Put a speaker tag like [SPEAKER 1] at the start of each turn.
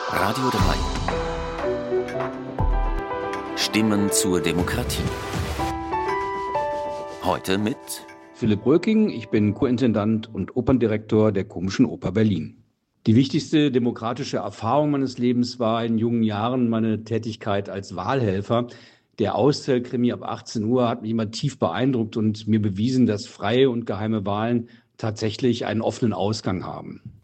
[SPEAKER 1] Radio 3. Stimmen zur Demokratie. Heute mit
[SPEAKER 2] Philipp Röking, ich bin Co-Intendant und Operndirektor der Komischen Oper Berlin. Die wichtigste demokratische Erfahrung meines Lebens war in jungen Jahren meine Tätigkeit als Wahlhelfer. Der Auszählkrimi ab 18 Uhr hat mich immer tief beeindruckt und mir bewiesen, dass freie und geheime Wahlen tatsächlich einen offenen Ausgang haben.